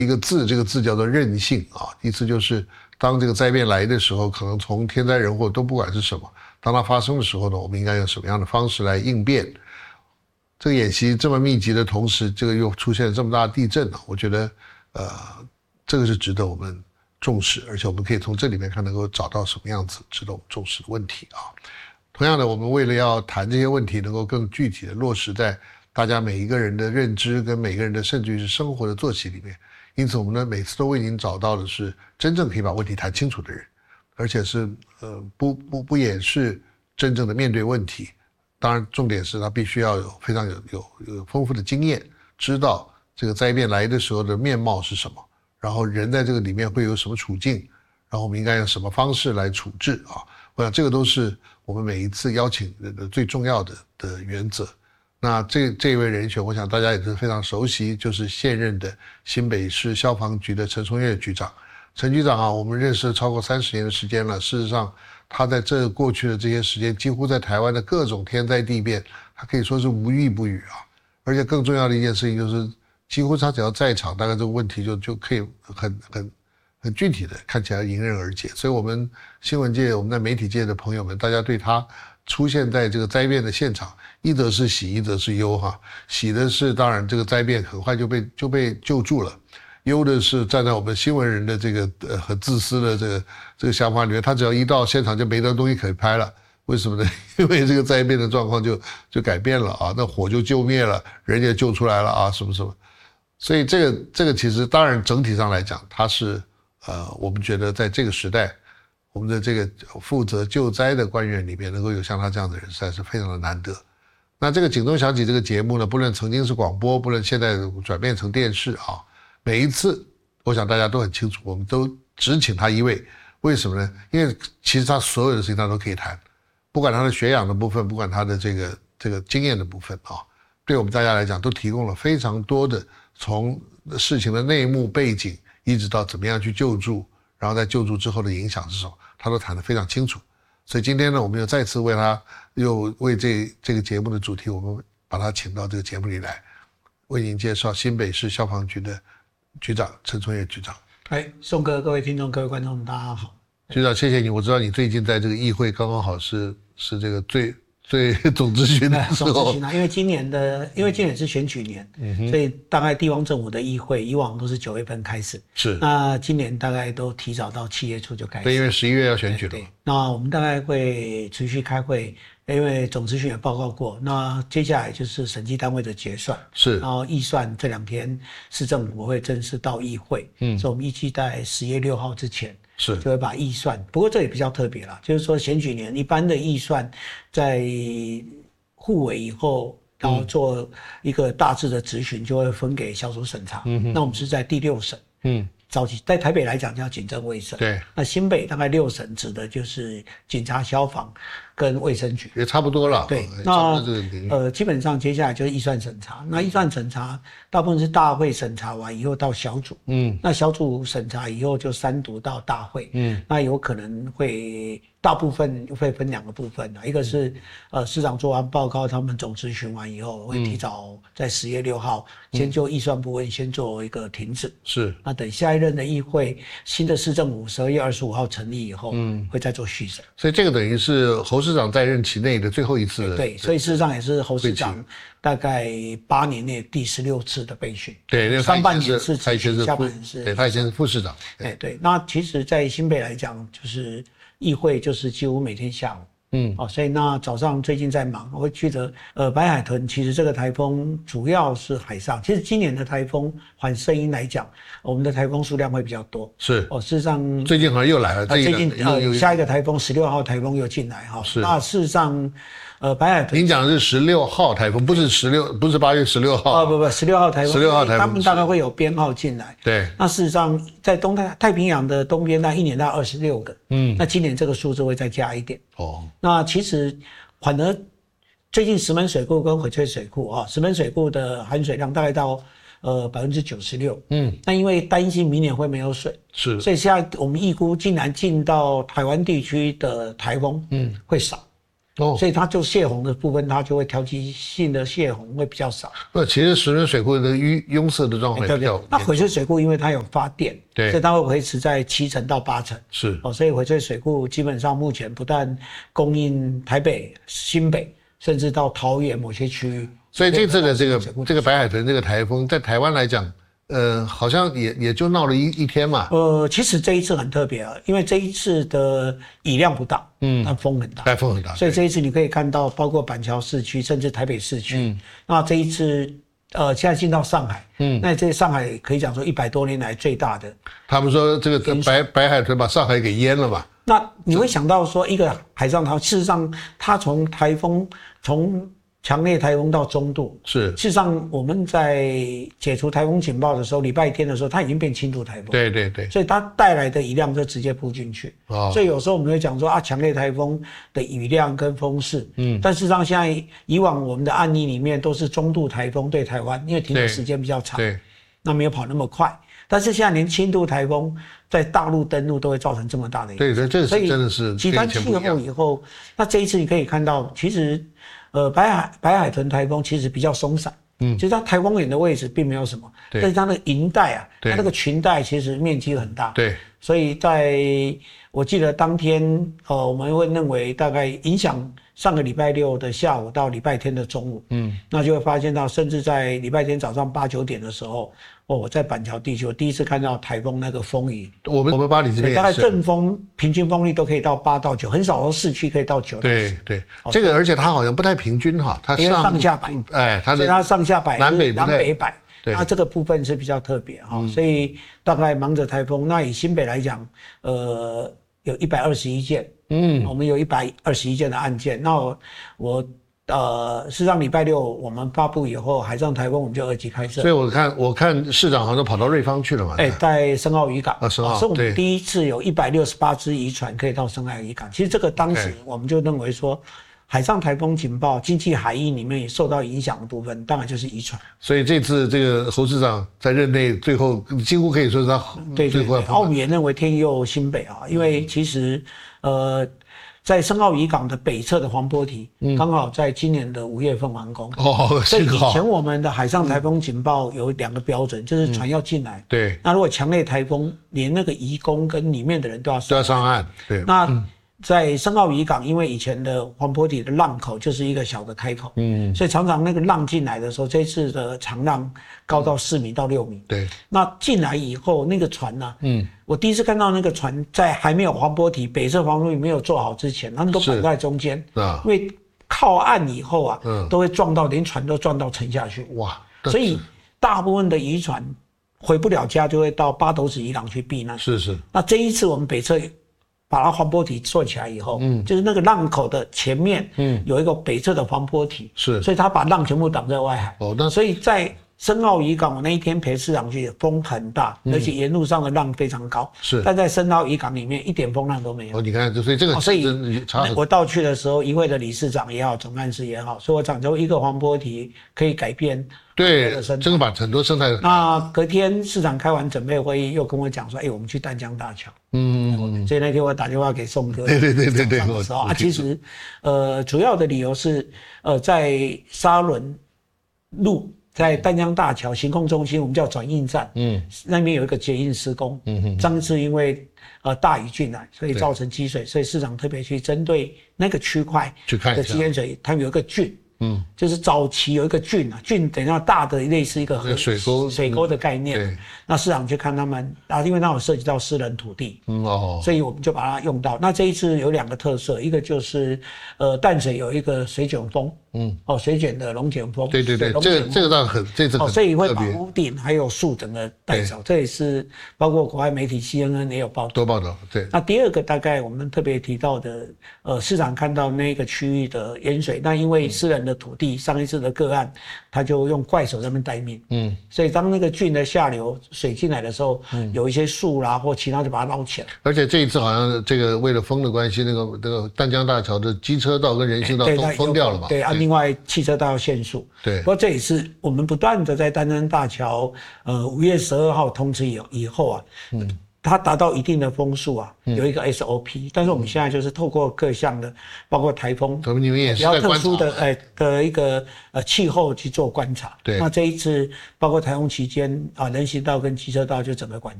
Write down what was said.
一个字，这个字叫做韧性啊，意思就是当这个灾变来的时候，可能从天灾人祸都不管是什么，当它发生的时候呢，我们应该用什么样的方式来应变。这个演习这么密集的同时，这个又出现了这么大的地震我觉得这个是值得我们重视，而且我们可以从这里面看能够找到什么样子值得我们重视的问题啊。同样的，我们为了要谈这些问题能够更具体的落实在大家每一个人的认知跟每个人的甚至于是生活的作息里面，因此我们呢每次都为您找到的是真正可以把问题谈清楚的人，而且是不掩饰真正的面对问题。当然重点是他必须要有非常有丰富的经验，知道这个灾变来的时候的面貌是什么，然后人在这个里面会有什么处境，然后我们应该用什么方式来处置啊。我想这个都是我们每一次邀请人的最重要的原则。那这一位人选我想大家也是非常熟悉，就是现任的新北市消防局的陈松岳局长。陈局长我们认识了超过30年的时间了，事实上他在这过去的这些时间，几乎在台湾的各种天灾地变，他可以说是无一不语而且更重要的一件事情就是，几乎他只要在场，大概这个问题就可以很具体的看起来迎刃而解。所以我们新闻界，我们在媒体界的朋友们，大家对他出现在这个灾变的现场，一则是喜，一则是忧喜的是当然这个灾变很快就被救助了。忧的是站在我们新闻人的这个很自私的这个想法里面，他只要一到现场就没得东西可以拍了。为什么呢？因为这个灾变的状况就改变了那火就救灭了，人也救出来了什么。所以这个其实当然整体上来讲，它是我们觉得在这个时代，我们的这个负责救灾的官员里面能够有像他这样的人，实在是非常的难得。那这个警钟响起这个节目呢，不论曾经是广播，不论现在转变成电视每一次我想大家都很清楚，我们都只请他一位。为什么呢？因为其实他所有的事情他都可以谈，不管他的学养的部分，不管他的这个经验的部分对我们大家来讲都提供了非常多的从事情的内幕背景一直到怎么样去救助，然后在救助之后的影响是什么，他都谈得非常清楚。所以今天呢，我们又再次为这个节目的主题，我们把他请到这个节目里来，为您介绍新北市消防局的局长陈松岳局长。 宋哥，各位听众，各位观众，大家好。 局长，谢谢你。我知道你最近在这个议会刚刚好是这个最总咨询的时候。 总咨询因为今年是选举年，所以大概地方政府的议会以往都是9月份开始， 是。 那今年大概都提早到7月初就开始。 对，因为11月要选举了。 对，那我们大概会持续开会，因为总咨询也报告过，那接下来就是审计单位的结算， 是。 然后预算这2天市政府会正式到议会，所以我们预计在10月6号之前。 是， 就会把预算，不过这也比较特别啦，就是说选举年一般的预算在互委以后，然后做一个大致的质询，就会分给小组审查。那我们是在第6审。早期在台北来讲叫警政卫生， 对。 那新北大概6审指的就是警察、消防跟卫生局， 也差不多了。 对，那基本上接下来就是预算审查。那预算审查大部分是大会审查完以后到小组，那小组审查以后就3读到大会，那有可能会大部分会分2个部分一个是市长做完报告，他们总咨询完以后会提早在10月6号先就预算部分先做一个停止， 是。 那等下一任的议会新的市政府12月25号成立以后，会再做续审。 所以这个等于是侯市长在任期内的最后一次。 对，所以事实上也是侯市长大概8年内第16次的备训。 对， 上半年是他以前是下半年是。 对，他以前是副市长。 对，那其实在新北来讲，就是议会就是几乎每天下午。所以那早上最近在忙，我会记得白海豚其实这个台风主要是海上，其实今年的台风环声音来讲，我们的台风数量会比较多。 是。 事实上最近好像又来了， 最近下一个台风16号台风又进来是。 那事实上白海豚， 您讲的是16号台风，不是8月16号。 不，16号台风。 16号台风， 他们大概会有编号进来。 对。 那事实上，在太平洋的东边，那一年大概26个。那今年这个数字会再加一点。那其实反而最近石门水库跟翡翠水库石门水库的含水量大概到96%。那因为担心明年会没有水， 是。 所以现在我们预估竟然进到台湾地区的台风会少。 所以它就泄洪的部分，它就会条件性的泄洪会比较少。 其实石门水库的拥塞的状况比较。 那翡翠水库因为它有发电， 对， 所以它会维持在7成到8成。 是所以翡翠水库基本上目前不但供应台北、新北，甚至到桃园某些区域。 所以这次的这个白海豚这个台风，在台湾来讲。好像也就闹了一天嘛。 其实这一次很特别啊，因为这一次的雨量不大，但风很大， 风很大， 所以这一次你可以看到，包括板桥市区，甚至台北市区。那这一次，现在进到上海，那这上海可以讲说100多年来最大的。 他们说这个白海豚把上海给淹了嘛？ 那你会想到说，一个海上台，事实上它从台风从强烈台风到中度， 是。 事实上，我们在解除台风警报的时候，礼拜天的时候，它已经变轻度台风。 对对对。 所以它带来的雨量就直接扑进去。所以有时候我们会讲说强烈台风的雨量跟风势。但事实上，现在以往我们的案例里面都是中度台风对台湾，因为停留时间比较长， 对， 那没有跑那么快。但是现在连轻度台风在大陆登陆都会造成这么大的影响。 对，这是真的是极端气候以后，那这一次你可以看到，其实。白海豚台风其实比较松散，其实它台风眼的位置并没有什么，但是它的云带啊，它那个群带其实面积很大， 对， 所以我记得当天我们会认为大概影响上个礼拜六的下午到礼拜天的中午，那就会发现到，甚至在礼拜天早上8、9点的时候，我在板桥地区，我第一次看到台风那个风雨。 我们巴黎这边大概阵风平均风力都可以到8到9，很少市区可以到9。 对对，这个而且它好像不太平均哈，它上下摆，所以它上下摆南北摆。那这个部分是比较特别哈，所以大概忙着台风。那以新北来讲，有121件，我们有121件的案件。那我事实上礼拜六我们发布以后，海上台风我们就2级开设。 所以我看市长好像跑到瑞芳去了嘛。 在深澳渔港。 深澳。 所以我们第一次有168只渔船可以到深澳渔港。其实这个当时我们就认为说，海上台风警报、经济海域里面也受到影响的部分，当然就是渔船。 所以这次这个侯市长在任内最后几乎可以说是他最后。 澳门也认为天佑新北啊，因为其实在深澳渔港的北侧的黄波堤，刚好在今年的5月份完工。所以以前我们的海上台风警报有2个标准，就是船要进来。 对。 那如果强烈台风，连那个移工跟里面的人都要上岸。对。 那在深澳渔港，因为以前的黄波堤的浪口就是一个小的开口，所以常常那个浪进来的时候，这次的长浪高到4米到6米。 对。 那进来以后，那个船呢？我第一次看到那个船在还没有黄波堤北侧防风堤没有做好之前，他们都绑在中间，因为靠岸以后啊，都会撞到，连船都撞到沉下去。哇！所以大部分的渔船回不了家，就会到八斗子渔港去避难。 是。那这一次我们北侧把它黄波堤做起来以后，就是那个浪口的前面，有一个北侧的黄波堤， 是， 所以它把浪全部挡在外海。所以在深澳渔港，我那一天陪市长去，风很大，而且沿路上的浪非常高。 是， 但在深澳渔港里面一点风浪都没有。 你看，所以这个， 所以我到去的时候，议会的理事长也好，总干事也好，说我讲究一个黄波堤可以改变。 对，这个把很多生态。 那隔天市长开完准备会议，又跟我讲说，我们去淡江大桥。所以那天我打电话给宋哥。 对。 其实，主要的理由是，在沙仑路。在淡江大桥行控中心，我们叫转运站，那边有一个捷运施工，上次因为大雨进来，所以造成积水，所以市长特别去针对那个区块的积淹水，他们有一个郡，就是早期有一个郡啊，郡等于大的类似一个水沟的概念，那市长去看他们，因为那有涉及到私人土地，所以我们就把它用到。那这一次有2个特色，一个就是淡水有一个水卷风。水卷的龙卷风， 对，这个倒很，这次所以会把屋顶还有树整个带走，这也是包括国外媒体 CNN 也有报道， 多报道。对。 那第2个大概我们特别提到的，市长看到那个区域的淹水，那因为私人的土地，上一次的个案，他就用怪手在那边待命，所以当那个郡的下流水进来的时候，有一些树啦或其他就把它捞起来。 而且这一次好像这个为了风的关系，那个淡江大桥的机车道跟人行道都封掉了嘛？ 对。另外汽车道要限速， 对。 不过这也是我们不断的在淡江大桥，5月12号通知以后啊， 它达到一定的风速啊，有一个 SOP，但是我们现在就是透过各项的，包括台风， 你们也是比较特殊的的一个气候去做观察。 对， 那这一次包括台风期间啊，人行道跟机车道就整个管